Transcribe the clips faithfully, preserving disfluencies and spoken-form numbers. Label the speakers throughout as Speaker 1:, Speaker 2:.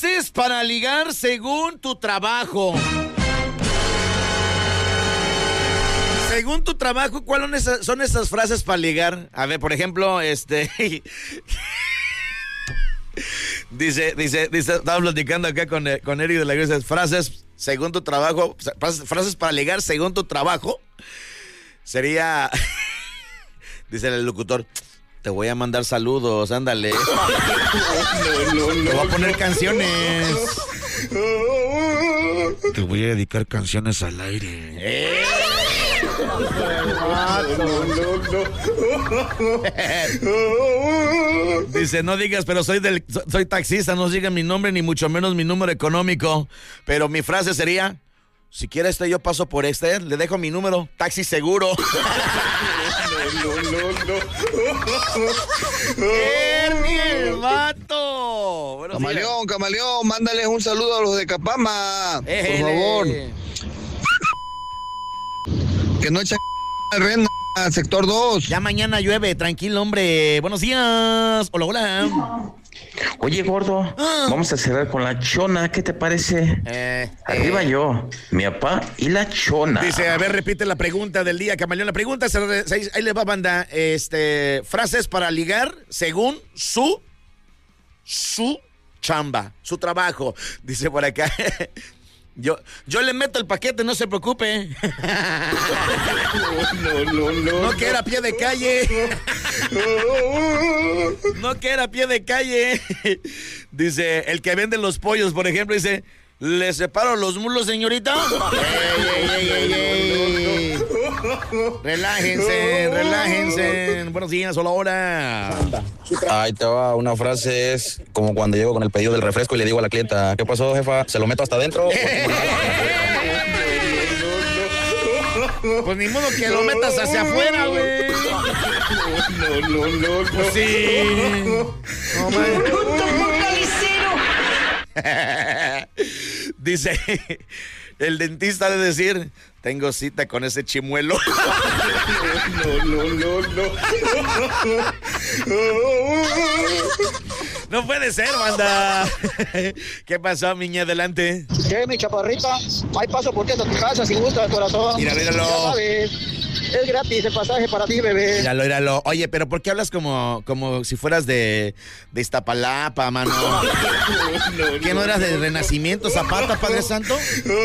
Speaker 1: Frases para ligar según tu trabajo. Según tu trabajo, ¿cuáles son esas frases para ligar? A ver, por ejemplo, este... dice, dice, dice, estaba platicando acá con, con Eric de la Iglesia. Frases según tu trabajo, frases, frases para ligar según tu trabajo. Sería... dice el locutor... Te voy a mandar saludos, ándale. No, no, no, Te voy a poner no, canciones. No. Te voy a dedicar canciones al aire. ¿Eh? No, no, no. Dice, no digas, pero soy del, soy taxista, no digan mi nombre ni mucho menos mi número económico. Pero mi frase sería, si quiere este yo paso por este, le dejo mi número, taxi seguro. No, no, no. ¡El vato! Bueno,
Speaker 2: camaleón, sí. camaleón, mándales un saludo a los de Capama,
Speaker 1: Ejele.
Speaker 2: por favor. Que no echa rena, sector dos.
Speaker 1: Ya mañana llueve, tranquilo, hombre. Buenos días. Hola, hola.
Speaker 3: Oye, gordo, ah. vamos a cerrar con la chona, ¿qué te parece?
Speaker 1: Eh,
Speaker 3: Arriba
Speaker 1: eh.
Speaker 3: yo, mi papá y la chona.
Speaker 1: Dice, a ver, repite la pregunta del día, Camaleón. La pregunta es, ahí le va, banda, este, frases para ligar según su, su chamba, su trabajo. Dice por acá, yo, yo le meto el paquete, no se preocupe. No, no, no, no. No que era pie de calle. No que era pie de calle. Dice, el que vende los pollos, por ejemplo, dice, ¿le separo los mulos, señorita? Ey, ey, ey, ey, ey. Relájense, relájense. Buenos días, hola, hola.
Speaker 4: Ahí te va, una frase es como cuando llego con el pedido del refresco y le digo a la clienta, ¿qué pasó, jefa? ¿Se lo meto hasta adentro?
Speaker 1: Pues ni modo que lo metas hacia afuera, güey. No, no, no, no. Pues sí. No, dice, el dentista de decir, tengo cita con ese chimuelo. No, no, no, no. No puede ser, banda. ¿Qué pasó, miña? Adelante.
Speaker 5: ¿Qué, mi chaparrita? Hay paso por ti a tu casa, sin gusto de corazón.
Speaker 1: Mira, míralo.
Speaker 5: Ya sabes, es gratis el pasaje para ti, bebé.
Speaker 1: Míralo, míralo. Oye, pero ¿por qué hablas como, como si fueras de, de Iztapalapa, mano? ¿Qué no eras de Renacimiento, Zapata, Padre Santo?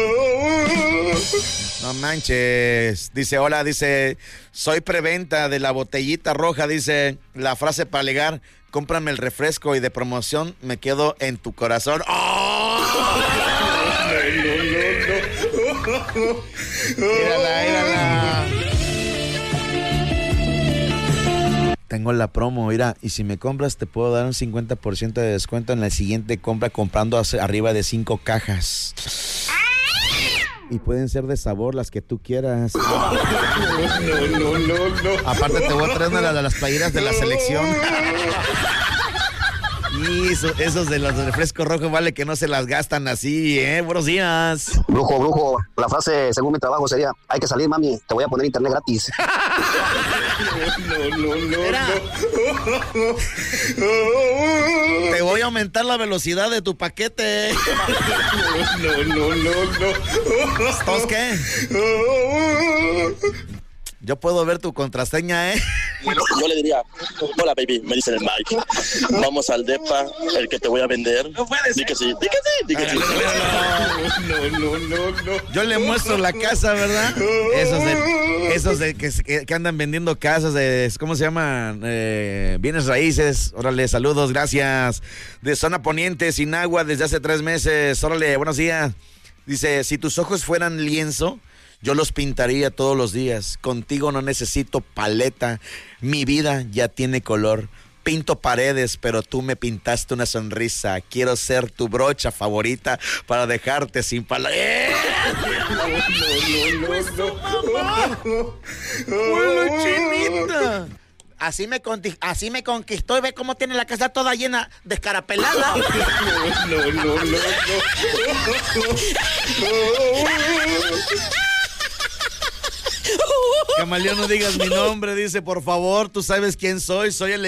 Speaker 1: No manches. Dice, hola, dice, soy preventa de la botellita roja, dice, la frase para ligar, cómprame el refresco y de promoción me quedo en tu corazón. ¡Oh! No, no, no, no. Mírala, mírala. Tengo la promo, mira, y si me compras te puedo dar un cincuenta por ciento de descuento en la siguiente compra comprando arriba de cinco cajas. Y pueden ser de sabor las que tú quieras. No, no, no, no. Aparte te voy a traer una de las playeras de la selección. Y eso, esos de los refrescos rojos vale que no se las gastan así, ¿eh? Buenos días.
Speaker 6: Brujo, brujo, la frase según mi trabajo sería, hay que salir, mami, te voy a poner internet gratis. No, no, no, no.
Speaker 1: Te voy a aumentar la velocidad de tu paquete. No, no, no, no. ¿Estás qué? Yo puedo ver tu contraseña, ¿eh?
Speaker 7: Bueno, yo le diría, hola baby, me dice el Mike, vamos al depa, el que te voy a vender. No puede ser. Di que sí, di que sí, di que sí.
Speaker 1: No, no, no, no. Yo le muestro la casa, ¿verdad? Esos de, esos de que, que andan vendiendo casas de, ¿cómo se llaman? Eh, bienes raíces. Órale, saludos, gracias. De zona poniente, sin agua desde hace tres meses. Órale, buenos días. Dice, si tus ojos fueran lienzo, yo los pintaría todos los días. Contigo no necesito paleta. Mi vida ya tiene color. Pinto paredes, pero tú me pintaste una sonrisa. Quiero ser tu brocha favorita para dejarte sin palabras. ¡Eh! No, no, no, no. ¡Hola, chinita! Así me, conti- así me conquistó y ve cómo tiene la casa toda llena de escarapelada. No, no, no, no, no. Camaleón, no digas mi nombre, dice, por favor, tú sabes quién soy, soy el